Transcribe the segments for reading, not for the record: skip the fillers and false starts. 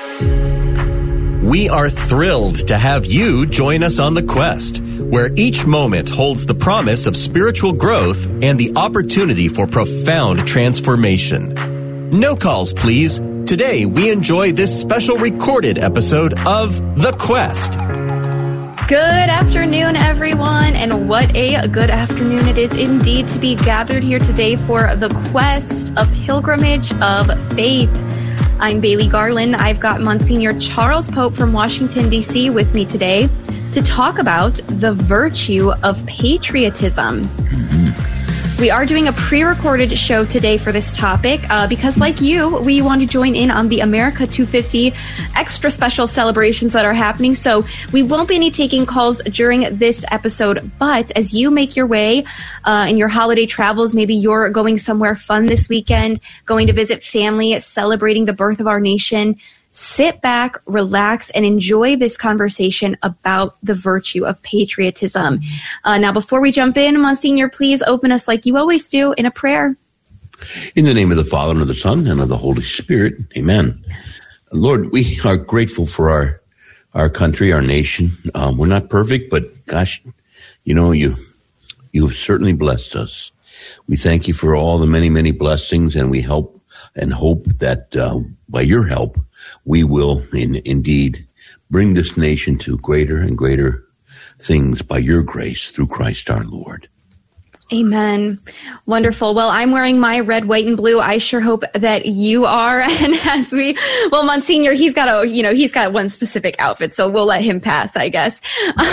We are thrilled to have you join us on the quest, where each moment holds the promise of spiritual growth and the opportunity for profound transformation. No calls, please. Today, we enjoy this special recorded episode of The Quest. Good afternoon, everyone, and what a good afternoon it is indeed to be gathered here today for The Quest, a pilgrimage of faith. I'm Bailey Garland. I've got Monsignor Charles Pope from Washington, D.C. with me today to talk about the virtue of patriotism. We are doing a pre-recorded show today for this topic because, like you, we want to join in on the America 250 extra special celebrations that are happening. So we won't be taking calls during this episode, but as you make your way in your holiday travels, maybe you're going somewhere fun this weekend, going to visit family, celebrating the birth of our nation, sit back, relax, and enjoy this conversation about the virtue of patriotism. Now, before we jump in, Monsignor, please open us like you always do in a prayer. In the name of the Father, and of the Son, and of the Holy Spirit. Amen. Lord, we are grateful for our country, our nation. We're not perfect, but gosh, you've certainly blessed us. We thank you for all the many, many blessings, and we help and hope that by your help, we will indeed bring this nation to greater and greater things by your grace through Christ our Lord. Amen. Wonderful. Well, I'm wearing my red, white, and blue. I sure hope that you are. And Monsignor, he's got one specific outfit, so we'll let him pass, I guess.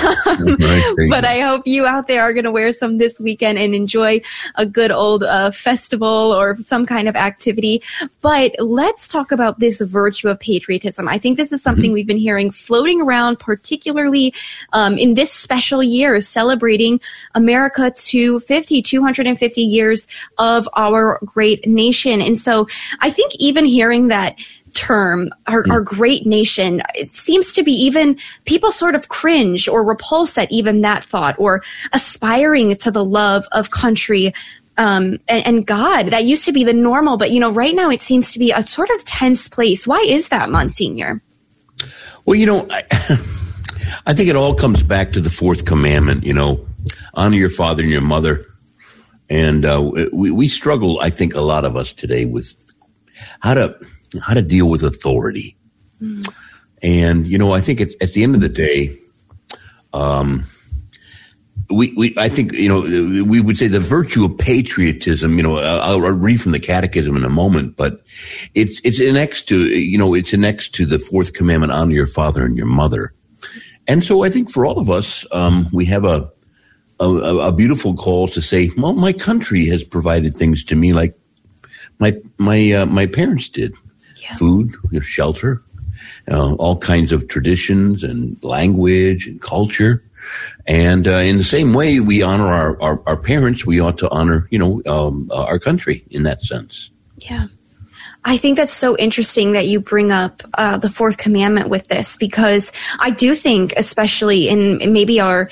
But I hope you out there are going to wear some this weekend and enjoy a good old festival or some kind of activity. But let's talk about this virtue of patriotism. I think this is something we've been hearing floating around, particularly in this special year, celebrating America 250 years of our great nation. And so I think even hearing that term, our great nation, it seems to be even people sort of cringe or repulse at even that thought, or aspiring to the love of country and God. That used to be the normal, but right now it seems to be a sort of tense place. Why is that, Monsignor? Well, I think it all comes back to the fourth commandment, honor your father and your mother. And we struggle, I think, a lot of us today with how to deal with authority. And I think at the end of the day, I think we would say the virtue of patriotism. I'll read from the Catechism in a moment, but it's annexed to the fourth commandment: honor your father and your mother. And so I think for all of us, we have a beautiful call to say, well, my country has provided things to me like my parents did. Yeah. Food, shelter, all kinds of traditions and language and culture. And in the same way we honor our parents, we ought to honor, our country in that sense. Yeah. I think that's so interesting that you bring up the fourth commandment with this, because I do think, especially in maybe our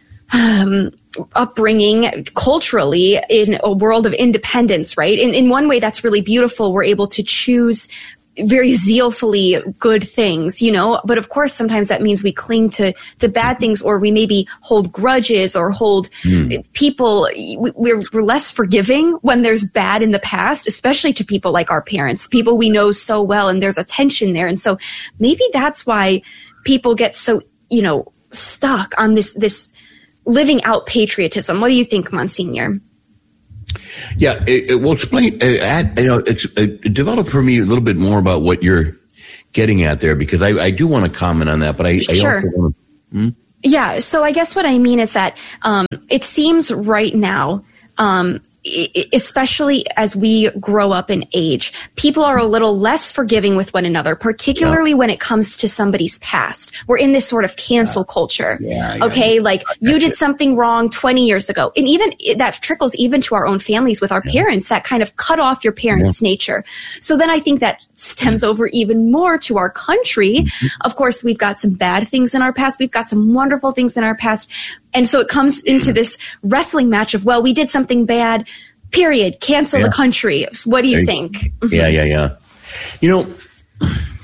upbringing culturally in a world of independence, right? In one way, that's really beautiful. We're able to choose very zealfully good things, but of course, sometimes that means we cling to bad things, or we maybe hold grudges or hold people. We're less forgiving when there's bad in the past, especially to people like our parents, people we know so well, and there's a tension there. And so maybe that's why people get so, stuck on this living out patriotism. What do you think, Monsignor? Yeah, it will explain. Develop for me a little bit more about what you're getting at there, because I do want to comment on that. But I sure. Also want to. Yeah. So I guess what I mean is that it seems right now, especially as we grow up in age, people are a little less forgiving with one another, particularly when it comes to somebody's past. We're in this sort of cancel culture. Okay. Like you did something wrong 20 years ago. And even that trickles even to our own families with our parents, that kind of cut off your parents' nature. So then I think that stems over even more to our country. Of course, we've got some bad things in our past. We've got some wonderful things in our past. And so it comes into this wrestling match of, well, we did something bad, period. Cancel the country. What do you think? Yeah.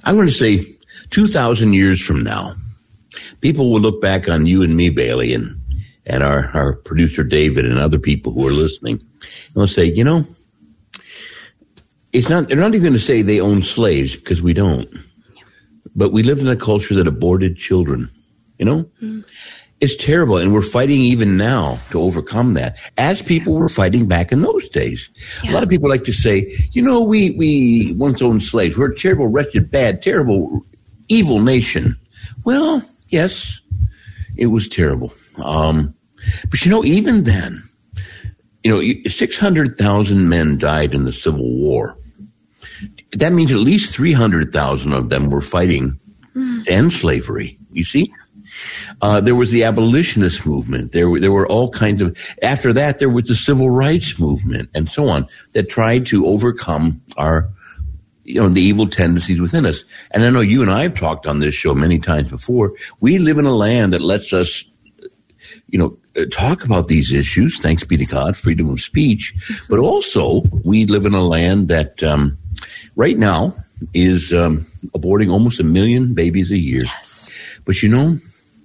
I'm going to say 2,000 years from now, people will look back on you and me, Bailey, and our producer, David, and other people who are listening. And they'll say, you know, they're not even going to say they own slaves, because we don't. But we lived in a culture that aborted children, you know? Mm. It's terrible, and we're fighting even now to overcome that, as people were fighting back in those days. Yeah. A lot of people like to say, you know, we once owned slaves. We're a terrible, wretched, bad, terrible, evil nation. Well, yes, it was terrible. But, you know, even then, you know, 600,000 men died in the Civil War. That means at least 300,000 of them were fighting to end slavery, you see? There was the abolitionist movement. There were all kinds of, after that, there was the civil rights movement and so on that tried to overcome our, you know, the evil tendencies within us. And I know you and I have talked on this show many times before. We live in a land that lets us, you know, talk about these issues, thanks be to God, freedom of speech. But also, we live in a land that right now is aborting almost 1 million babies a year. Yes. But, you know,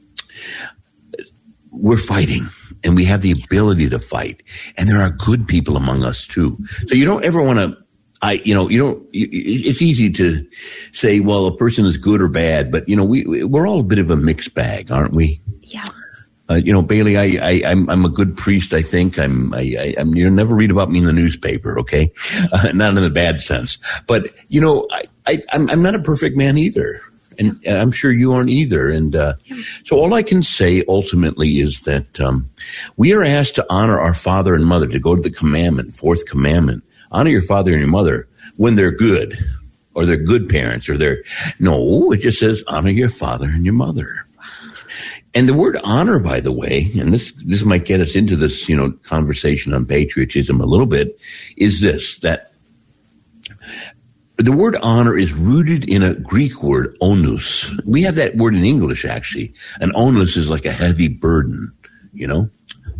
we're fighting, and we have the ability to fight, and there are good people among us too. So you don't ever want to, it's easy to say, well, a person is good or bad, but you know, we're all a bit of a mixed bag, aren't we? Yeah. You know, Bailey, I'm a good priest. I think you'll never read about me in the newspaper. Okay. Not in the bad sense, but you know, I'm not a perfect man either. And I'm sure you aren't either. And so all I can say ultimately is that we are asked to honor our father and mother, to go to the commandment, fourth commandment. Honor your father and your mother when they're good, or they're good parents, or no, it just says honor your father and your mother. And the word honor, by the way, and this might get us into this, you know, conversation on patriotism a little bit, is this, that the word honor is rooted in a Greek word, onus. We have that word in English, actually. An onus is like a heavy burden, you know.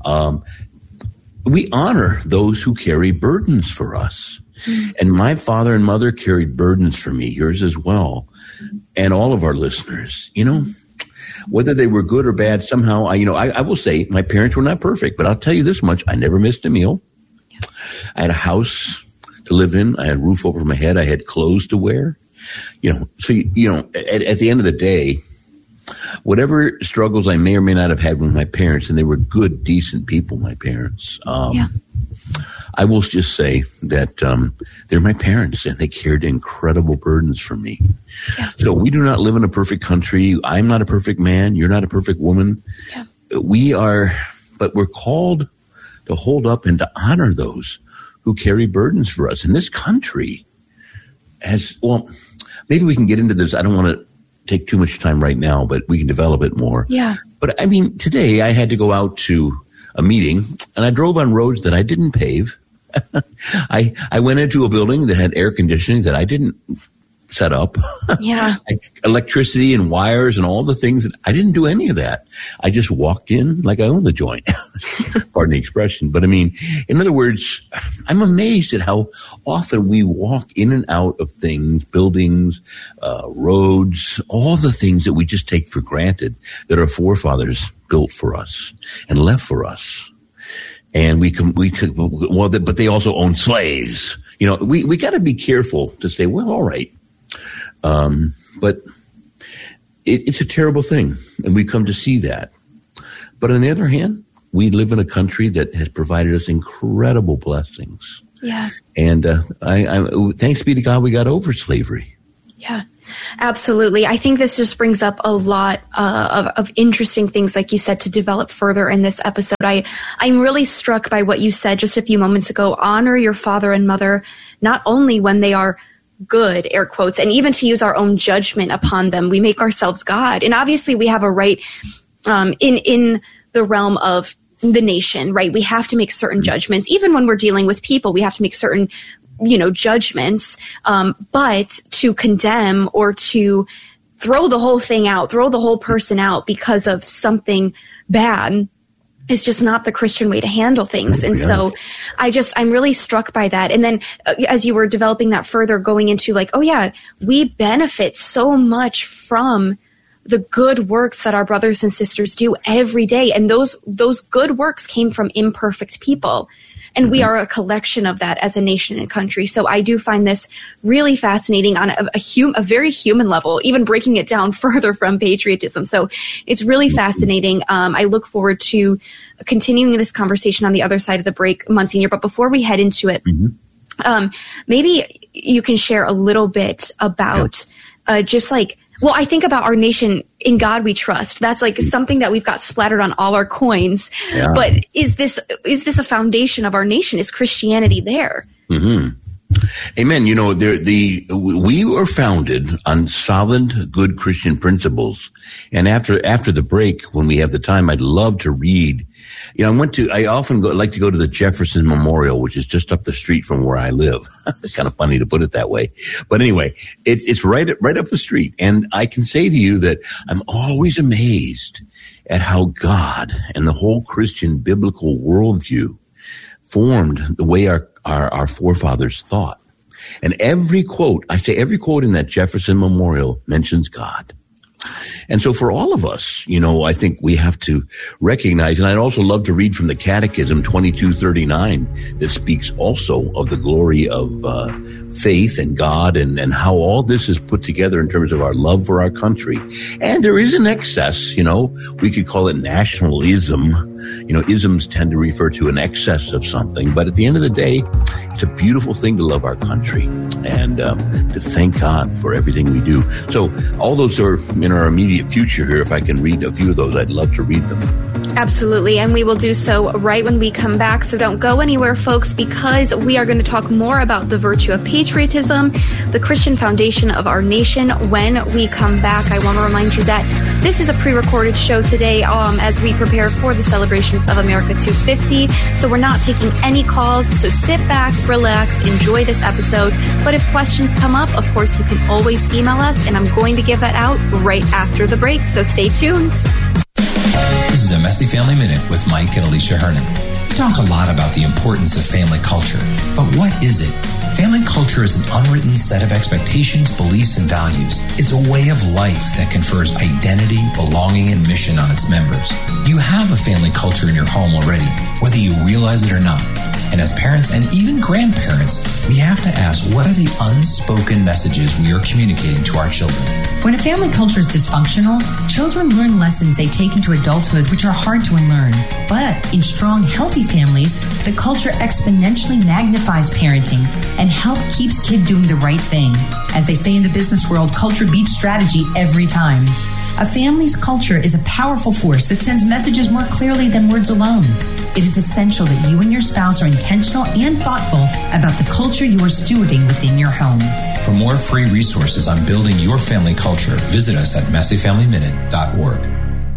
We honor those who carry burdens for us. Mm-hmm. And my father and mother carried burdens for me, yours as well, and all of our listeners, you know. Whether they were good or bad, somehow, I will say my parents were not perfect, but I'll tell you this much. I never missed a meal. Yeah. I had a house to live in. I had a roof over my head. I had clothes to wear. You know, so, you know, at the end of the day, whatever struggles I may or may not have had with my parents, and they were good, decent people, my parents, I will just say that they're my parents, and they carried incredible burdens for me. Yeah. So we do not live in a perfect country. I'm not a perfect man. You're not a perfect woman. Yeah. We are, but we're called to hold up and to honor those who carry burdens for us. And this country has, well, maybe we can get into this. I don't want to take too much time right now, but we can develop it more. Yeah. But I mean, today I had to go out to a meeting, and I drove on roads that I didn't pave. I went into a building that had air conditioning that I didn't set up. Yeah. Electricity and wires and all the things. I didn't do any of that. I just walked in like I own the joint. Pardon the expression. But I mean, in other words, I'm amazed at how often we walk in and out of things, buildings, roads, all the things that we just take for granted that our forefathers built for us and left for us. And but they also own slaves. You know, we got to be careful to say, well, all right. But it's a terrible thing, and we come to see that. But on the other hand, we live in a country that has provided us incredible blessings. Yeah. And I thanks be to God, we got over slavery. Yeah, absolutely. I think this just brings up a lot of interesting things, like you said, to develop further in this episode. I'm really struck by what you said just a few moments ago. Honor your father and mother, not only when they are good, air quotes, and even to use our own judgment upon them. We make ourselves God. And obviously we have a right in the realm of the nation, right? We have to make certain judgments. Even when we're dealing with people, we have to make certain, judgments. But to condemn or to throw the whole thing out, throw the whole person out because of something bad, is just not the Christian way to handle things. And so I'm really struck by that. And then as you were developing that further, going into like, oh yeah, we benefit so much from the good works that our brothers and sisters do every day. And those good works came from imperfect people. And we are a collection of that as a nation and country. So I do find this really fascinating on a very human level, even breaking it down further from patriotism. So it's really fascinating. I look forward to continuing this conversation on the other side of the break, Monsignor. But before we head into it, maybe you can share a little bit about just like, well, I think about our nation, in God we trust. That's like something that we've got splattered on all our coins. Yeah. But is this a foundation of our nation? Is Christianity there? Mm-hmm. Amen. You know, we were founded on solid, good Christian principles. And after the break, when we have the time, I'd love to read. You know, I often like to go to the Jefferson Memorial, which is just up the street from where I live. It's kind of funny to put it that way. But anyway, it's right up the street. And I can say to you that I'm always amazed at how God and the whole Christian biblical worldview formed the way our forefathers thought. And every quote in that Jefferson Memorial mentions God. And so for all of us, you know, I think we have to recognize, and I'd also love to read from the Catechism 2239 that speaks also of the glory of faith and God and how all this is put together in terms of our love for our country. And there is an excess, you know, we could call it nationalism. You know, isms tend to refer to an excess of something, but at the end of the day, it's a beautiful thing to love our country and to thank God for everything we do. So all those are in our immediate future here. If I can read a few of those, I'd love to read them. Absolutely, and we will do so right when we come back. So don't go anywhere, folks, because we are going to talk more about the virtue of patriotism, the Christian foundation of our nation, when we come back. I want to remind you that this is a pre-recorded show today as we prepare for the celebrations of America 250. So we're not taking any calls, so sit back, relax, enjoy this episode. But if questions come up, of course, you can always email us, and I'm going to give that out right after the break, so stay tuned. This is a Messy Family Minute with Mike and Alicia Hernon. We talk a lot about the importance of family culture, but what is it? Family culture is an unwritten set of expectations, beliefs, and values. It's a way of life that confers identity, belonging, and mission on its members. You have a family culture in your home already, whether you realize it or not. And as parents and even grandparents, we have to ask, what are the unspoken messages we are communicating to our children? When a family culture is dysfunctional, children learn lessons they take into adulthood which are hard to unlearn. But in strong, healthy families, the culture exponentially magnifies parenting and keeps kid doing the right thing. As they say in the business world, culture beats strategy every time. A family's culture is a powerful force that sends messages more clearly than words alone. It is essential that you and your spouse are intentional and thoughtful about the culture you are stewarding within your home. For more free resources on building your family culture, visit us at messyfamilyminute.org.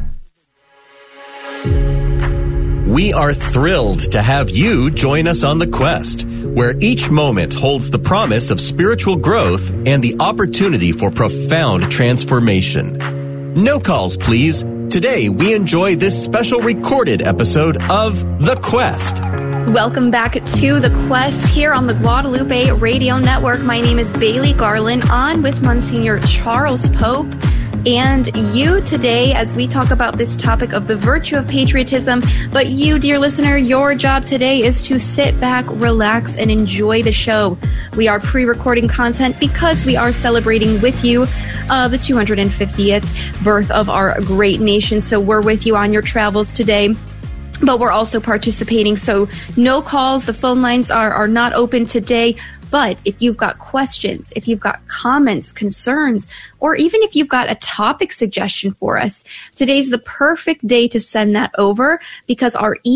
We are thrilled to have you join us on the quest, where each moment holds the promise of spiritual growth and the opportunity for profound transformation. No calls, please. Today, we enjoy this special recorded episode of The Quest. Welcome back to The Quest here on the Guadalupe Radio Network. My name is Bailey Garland, on with Monsignor Charles Pope and you today as we talk about this topic of the virtue of patriotism. But you, dear listener, your job today is to sit back, relax, and enjoy the show. We are pre-recording content because we are celebrating with you the 250th birth of our great nation. So we're with you on your travels today. But we're also participating, so no calls. The phone lines are not open today. But if you've got questions, if you've got comments, concerns, or even if you've got a topic suggestion for us, today's the perfect day to send that over because our